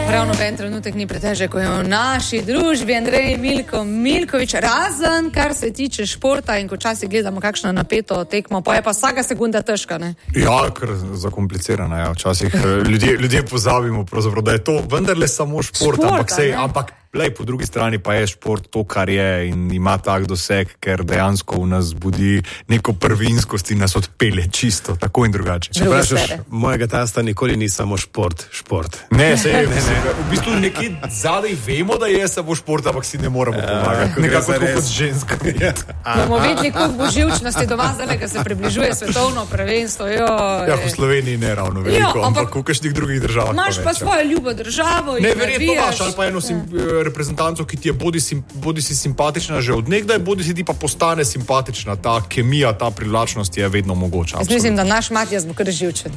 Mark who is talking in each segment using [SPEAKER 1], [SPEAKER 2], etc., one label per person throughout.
[SPEAKER 1] Ravno en trenutek ni pretežek, ko je v naši družbi Andrej Milković, razen kar se tiče športa in ko časi gledamo kakšno napeto tekmo, pa je pa vsaka sekunda težka, ne?
[SPEAKER 2] Ja, ker zakomplicirana, ja. Včasih ljudje pozabimo pravzaprav, da je to vendarle samo šport, ampak lej, po drugi strani pa je šport to, kar je in ima tak doseg, ker dejansko v nas budi neko prvinskost in nas odpelje čisto, tako in drugače.
[SPEAKER 3] Če vprašaš mojega tasta, nikoli ni samo šport.
[SPEAKER 2] Ne. V bistvu nekje zadaj vemo, da je samo šport, ampak si ne moramo pomagati. Nekako tako kot ženska.
[SPEAKER 1] Bomo videli, koliko bo živčnosti doma zdaj, ker se približuje svetovno prvenstvo.
[SPEAKER 2] Ja, v Sloveniji ne ravno veliko, ampak v kakšnih drugih državah
[SPEAKER 1] imaš pa svojo ljubo državo in
[SPEAKER 2] ne, verjetno imaš, ali pa eno reprezentanco, ki ti je bodi si simpatična že od nekdaj, bodi si ti pa postane simpatična. Ta kemija, ta privlačnost je vedno mogoča.
[SPEAKER 1] Jaz mislim, da naš Matijas bo kar živčen.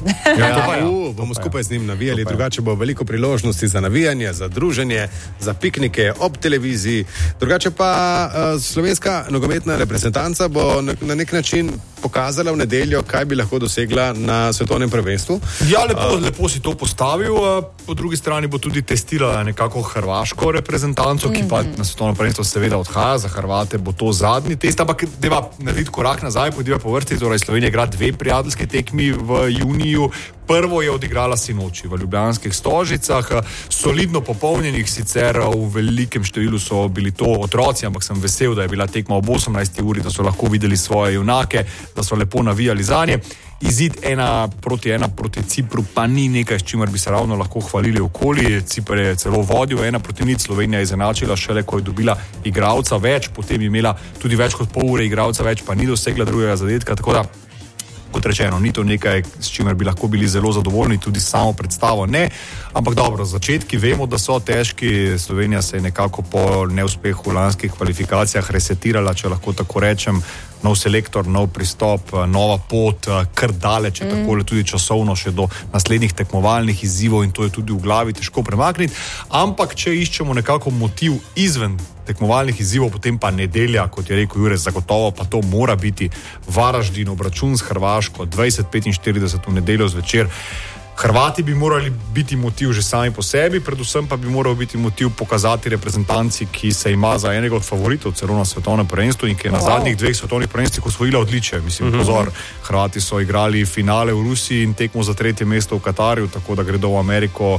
[SPEAKER 3] Bomo skupaj z njim navijali, drugače bo veliko priložnosti za navijanje, za druženje, za piknike ob televiziji. Drugače pa slovenska nogometna reprezentanca bo na nek način pokazala v nedeljo, kaj bi lahko dosegla na svetovnem prvenstvu.
[SPEAKER 2] Ja, lepo si to postavil. Po drugi strani bo tudi testirala nekako hrvaško reprezentanco, ki pa na svetovno prvenstvo seveda odhaja. Za Hrvate bo to zadnji test, ampak deva narediti korak nazaj, pojdiva po vrsti. Torej Slovenija igra 2 prijateljske tekmi v juniju. Prvo je odigrala sinoči v Ljubljanskih Stožicah, solidno popolnjenih, sicer v velikem številu so bili to otroci, ampak sem vesel, da je bila tekma ob 18. uri, da so lahko videli svoje junake, da so lepo navijali zanje. Izid 1-1 proti Cipru pa ni nekaj, s čimer bi se ravno lahko hvalili okoli. Cipr je celo vodil 1-0, Slovenija je izenačila šele, ko je dobila igralca več, potem je imela tudi več kot pol ure igralca več, pa ni dosegla drugega zadetka, tako da kot rečeno, ni to nekaj, s čimer bi lahko bili zelo zadovoljni, tudi samo predstavo ne, ampak dobro, začetki vemo, da so težki. Slovenija se je nekako po neuspehu v lanskih kvalifikacijah resetirala, če lahko tako rečem. Nov selektor, nov pristop, nova pot, kar daleč, takole tudi časovno še do naslednjih tekmovalnih izzivov in to je tudi v glavi težko premakniti, ampak če iščemo nekako motiv izven tekmovalnih izzivov, potem pa nedelja, kot je rekel Jure, zagotovo pa to mora biti Varaždin, obračun s Hrvaško, 20:45 v nedeljo zvečer. Hrvati bi morali biti motiv že sami po sebi, predvsem pa bi moral biti motiv pokazati reprezentanci, ki se ima za enega od favoritov celo na svetovnem prvenstvu in ki je na zadnjih 2 svetovnih prvenstvih osvojila odličje. Mislim, pozor, Hrvati so igrali finale v Rusiji in tekmo za 3. mesto v Katarju, tako da gredo v Ameriko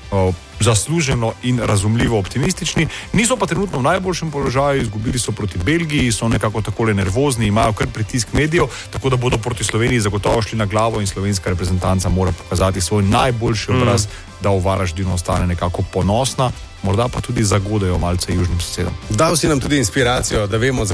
[SPEAKER 2] zasluženo in razumljivo optimistični. Niso pa trenutno v najboljšem položaju, izgubili so proti Belgiji, so nekako takole nervozni, imajo kar pritisk medijev, tako da bodo proti Sloveniji zagotovo šli na glavo in slovenska reprezentanca mora pokazati svoj najboljši obraz, da v Varaždinu ostane nekako ponosna, morda pa tudi zagodajo malce južnim sosedom. Dal
[SPEAKER 3] si nam tudi inspiracijo, da vemo,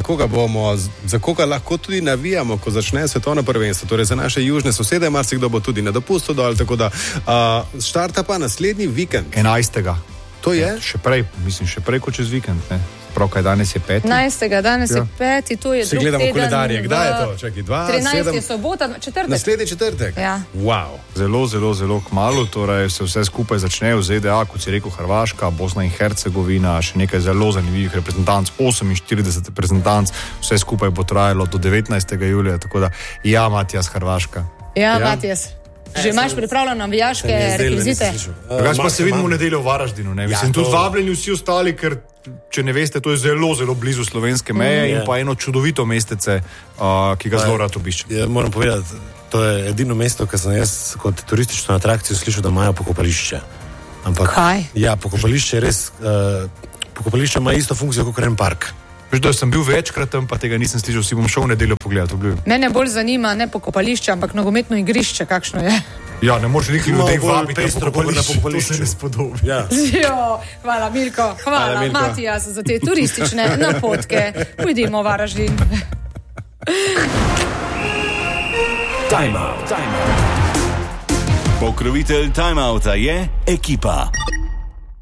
[SPEAKER 3] za koga lahko tudi navijamo, ko začne svetovno prvenstvo. Torej za naše južne sosede, marsikdo bo tudi na dopustu dol, tako da štarta pa naslednji vikend.
[SPEAKER 2] 11.
[SPEAKER 3] To je?
[SPEAKER 2] Še prej kot čez vikend, ne? Pravkaj danes je 5.
[SPEAKER 1] 11. danes je 5. To je
[SPEAKER 3] drugi teden. Gledamo koledarje, kdaj je to? Čakaj,
[SPEAKER 1] 13. je sobota, četrtek.
[SPEAKER 3] Naslednji četrtek?
[SPEAKER 1] Ja.
[SPEAKER 3] Wow.
[SPEAKER 2] Zelo kmalu, torej se vse skupaj začne v ZDA, kot si rekel, Hrvaška, Bosna in Hercegovina, še nekaj zelo zanimivih reprezentanc, 48 reprezentanc, vse skupaj bo trajalo do 19. julija, tako da ja, Matijas, Hrvaška.
[SPEAKER 1] Ja, Matijas. Že imaš pripravljeno navijaške rekvizite?
[SPEAKER 2] Drugače pa se vidimo v nedeljo v Varaždinu, ne? Mislim, tudi vabljeni vsi ostali, ker če ne veste, to je zelo blizu slovenske meje in pa eno čudovito mestece, ki ga zelo rad obiščem.
[SPEAKER 4] Ja, moram povedati, to je edino mesto, ki sem jaz kot turistično atrakcijo slišal, da imajo pokopališče. Ampak,
[SPEAKER 1] kaj?
[SPEAKER 4] Ja, pokopališče je res, pokopališče ima isto funkcijo kot en park.
[SPEAKER 2] Veš, da sem bil večkrat tam, pa tega nisem slišal, si bom šel v nedeljo pogledati.
[SPEAKER 1] Mene bolj zanima ne pokopališče, ampak nogometno igrišče, kakšno je.
[SPEAKER 2] Ja, ne moreš nekaj ljudi vabiti na pokopališče,
[SPEAKER 4] to se ne spodobi.
[SPEAKER 1] Ja. Hvala Milko, hvala Matijas za te turistične napotke. Pojdimo v Varaždin.
[SPEAKER 5] Time out. Pokrovitelj Time outa je Ekipa.